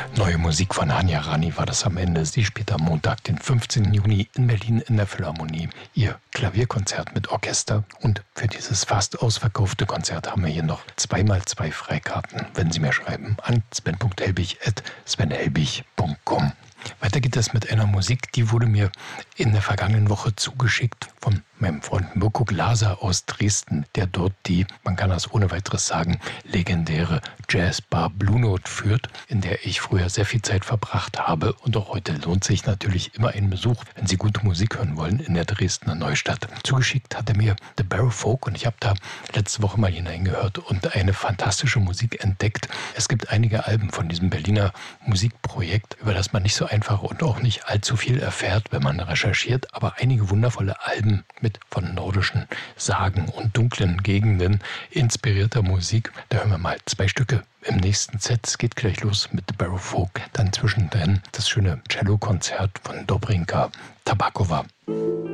Neue Musik von Hanya Rani war das am Ende. Sie spielt am Montag, den 15. Juni in Berlin in der Philharmonie ihr Klavierkonzert mit Orchester. Und für dieses fast ausverkaufte Konzert haben wir hier noch 2x2 Freikarten. Wenn Sie mir schreiben an sven.helbig@svenhelbig.com. Weiter geht es mit einer Musik, die wurde mir in der vergangenen Woche zugeschickt von meinem Freund Mirko Glaser aus Dresden, der dort die, man kann das ohne weiteres sagen, legendäre Jazzbar Blue Note führt, in der ich früher sehr viel Zeit verbracht habe. Und auch heute lohnt sich natürlich immer ein Besuch, wenn Sie gute Musik hören wollen, in der Dresdner Neustadt. Zugeschickt hat er mir The Barrow Folk und ich habe da letzte Woche mal hineingehört und eine fantastische Musik entdeckt. Es gibt einige Alben von diesem Berliner Musikprojekt, über das man nicht so einfach und auch nicht allzu viel erfährt, wenn man recherchiert, aber einige wundervolle Alben mit von nordischen Sagen und dunklen Gegenden inspirierter Musik. Da hören wir mal 2 Stücke im nächsten Set. Es geht gleich los mit The Barrow Folk. Dann zwischendrin das schöne Cello-Konzert von Dobrinka Tabakova.